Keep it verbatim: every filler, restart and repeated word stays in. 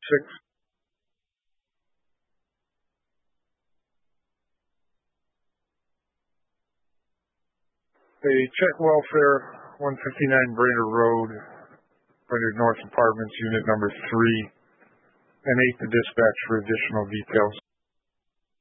Six. Hey, check welfare, one fifty-nine Brainerd Road, Brainerd North Apartments, unit number three, and eight to dispatch for additional details.